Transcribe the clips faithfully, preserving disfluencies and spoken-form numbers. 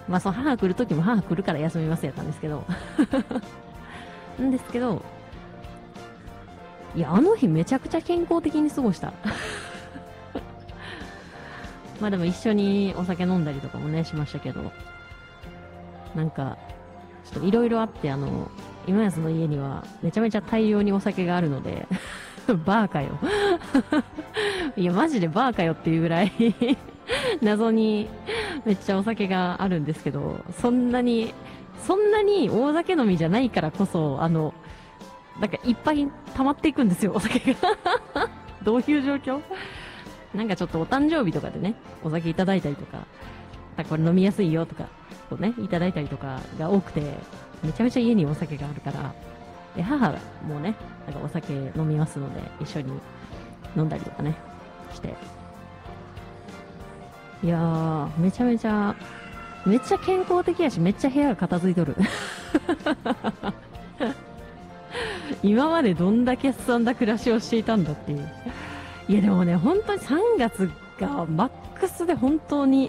まあその母来る時も母来るから休みますやったんですけど。んですけど、いや、あの日めちゃくちゃ健康的に過ごした。まあでも一緒にお酒飲んだりとかもね、しましたけど。なんか、ちょっといろいろあって、あの、今安の家にはめちゃめちゃ大量にお酒があるので、バーかよ。いや、マジでバーかよっていうぐらい謎にめっちゃお酒があるんですけど、そんなに、そんなに大酒飲みじゃないからこそ、あの、なんかいっぱい溜まっていくんですよ、お酒が。どういう状況？なんかちょっとお誕生日とかでね、お酒いただいたりとか、これ飲みやすいよとか、こうね、いただいたりとかが多くて、めちゃめちゃ家にお酒があるから、で母もね、なんかお酒飲みますので、一緒に飲んだりとかね、して。いやー、めちゃめちゃ、めっちゃ健康的やし、めっちゃ部屋が片付いとる。今までどんだけすさんだ暮らしをしていたんだっていう。いやでもね、本当にさんがつがマックスで本当に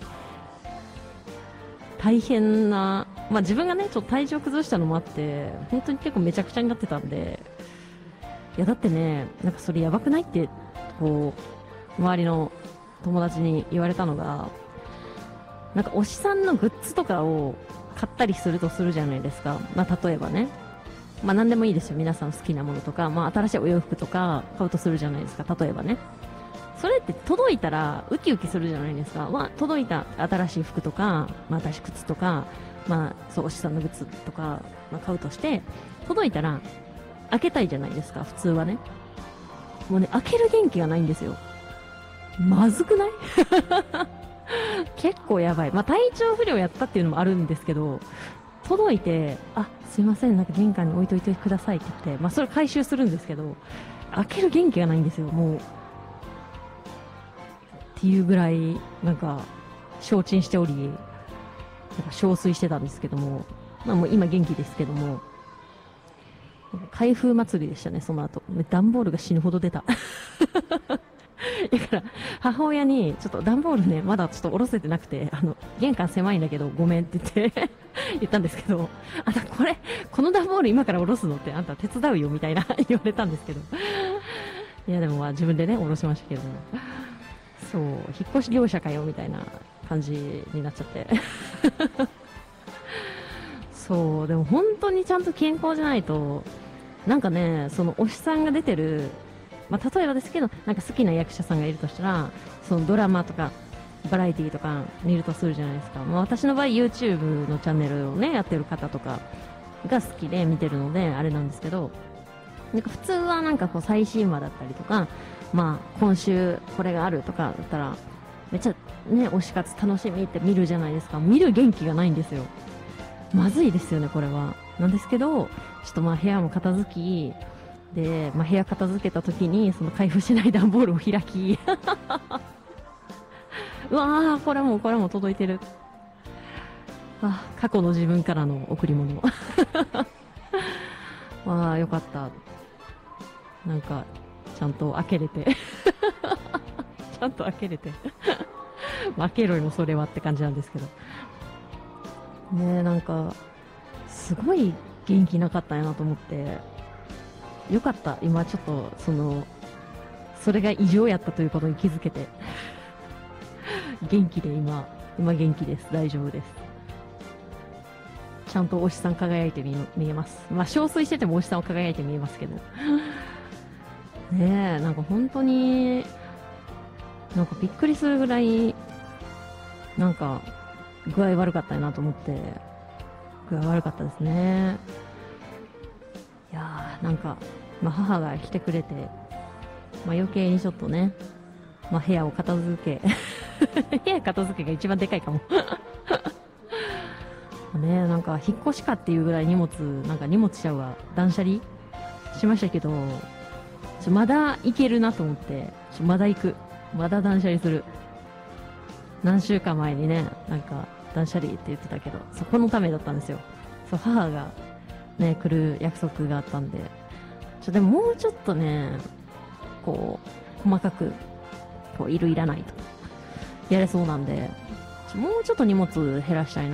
大変な、まあ自分がね、ちょっと体調崩したのもあって、本当に結構めちゃくちゃになってたんで、いやだってね、なんかそれやばくないって、こう、周りの友達に言われたのが、なんか推しさんのグッズとかを買ったりするとするじゃないですか。まあ例えばね。まあ何でもいいですよ。皆さん好きなものとか、まあ新しいお洋服とか買うとするじゃないですか。例えばね。それって届いたらウキウキするじゃないですか。まあ届いた新しい服とか、まあ新しい靴とか、まあそう、推しさんのグッズとか、まあ買うとして、届いたら開けたいじゃないですか。普通はね。もうね、開ける元気がないんですよ。まずくない？結構やばい。まあ体調不良やったっていうのもあるんですけど、届いて、あ、すいません、なんか玄関に置いといてくださいって言って、まあそれ回収するんですけど、開ける元気がないんですよ、もう。っていうぐらい、なんか、承知しており、なんか憔悴してたんですけども、まあもう今元気ですけども、開封祭りでしたね、その後。段ボールが死ぬほど出た。だから、母親に、ちょっと段ボールね、まだちょっと下ろせてなくて、あの、玄関狭いんだけど、ごめんって言って言ったんですけど、あんたこれ、この段ボール今から下ろすのって、あんた手伝うよ、みたいな言われたんですけど。いや、でもまあ自分でね、下ろしましたけども。そう、引っ越し業者かよ、みたいな感じになっちゃって。そう、でも本当にちゃんと健康じゃないと、なんかね、その推しさんが出てる、まあ、例えばですけど、なんか好きな役者さんがいるとしたら、そのドラマとか、バラエティとか見るとするじゃないですか。まあ、私の場合 YouTube のチャンネルをね、やってる方とかが好きで見てるので、あれなんですけど、なんか普通はなんかこう最新話だったりとか、まあ今週これがあるとかだったら、めっちゃね、推し活楽しみって見るじゃないですか。見る元気がないんですよ。まずいですよね、これは。なんですけど、ちょっとまあ部屋も片付き、で、まあ、部屋片付けた時に、その開封しない段ボールを開き、うわー、これも、これも届いてる。あ、過去の自分からの贈り物。わあ、よかった。なんか、ちゃんと開けれて。ちゃんと開けれて。開けろよ、それはって感じなんですけど。ねえ、なんか、すごい元気なかったんやなと思って、よかった。今ちょっと、その、それが異常やったということに気づけて。元気で今、今元気です。大丈夫です。ちゃんと推しさん輝いて見見えます。まあ、憔悴してても推しさんは輝いて見えますけど。ねえ、なんか本当に、なんかびっくりするぐらい、なんか、具合悪かったなと思って、具合悪かったですね。いやー、なんか、まあ、母が来てくれて、まあ、余計にちょっとね、まあ、部屋を片付け、部屋片付けが一番でかいかも。ね、なんか、引っ越しかっていうぐらい荷物、なんか荷物しちゃうわ、断捨離しましたけど、ちょまだ行けるなと思って、ちょまだ行く。まだ断捨離する。何週間前にね、なんか、断捨離って言ってたけど、そこのためだったんですよ。そう、母がね、来る約束があったんで。ちょ、でももうちょっとね、こう、細かく、こう、いるいらないと、やれそうなんで、ちょもうちょっと荷物減らしたいな。